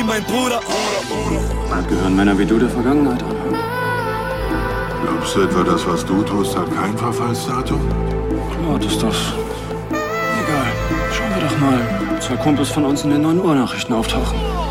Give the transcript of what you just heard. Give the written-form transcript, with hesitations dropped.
mein Bruder. Bald gehören Männer wie du der Vergangenheit an. Glaubst du etwa, das, was du tust, hat kein Verfallsdatum? Klar hat es das. Egal, schauen wir doch mal. 2 Kumpels von uns in den 9 Uhr Nachrichten auftauchen.